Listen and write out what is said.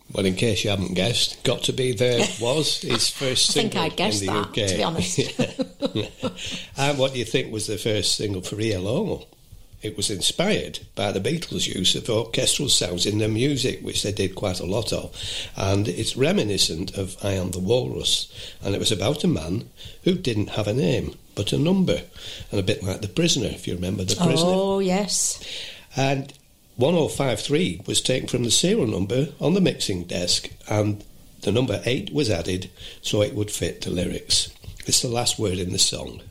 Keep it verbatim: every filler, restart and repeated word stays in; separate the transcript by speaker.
Speaker 1: Well, in case you haven't guessed, Got to Be There was his first
Speaker 2: I think
Speaker 1: single
Speaker 2: I guessed
Speaker 1: in the
Speaker 2: that,
Speaker 1: U K.
Speaker 2: to be honest.
Speaker 1: And what do you think was the first single for E L O? It was inspired by the Beatles' use of orchestral sounds in their music, which they did quite a lot of. And it's reminiscent of I Am the Walrus. And it was about a man who didn't have a name, but a number. And a bit like The Prisoner, if you remember The Prisoner.
Speaker 2: Oh, yes.
Speaker 1: And one oh five three was taken from the serial number on the mixing desk, and the number eight was added so it would fit the lyrics. It's the last word in the song.